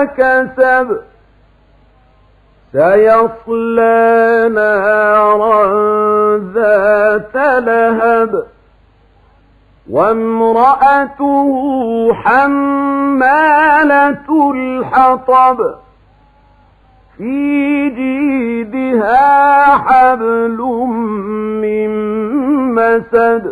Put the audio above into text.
كسب سيصلى نارا ذات لهب وامرأته حمالة الحطب في جيدها حبل من مسد